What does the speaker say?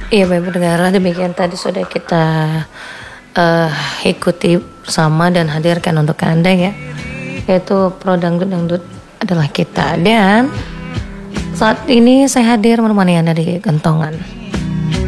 Iya baik pendengar, demikian tadi sudah kita ikuti bersama dan hadirkan untuk Anda ya, yaitu Pro Dangdut adalah kita. Dan saat ini saya hadir menemani Anda di Gentongan.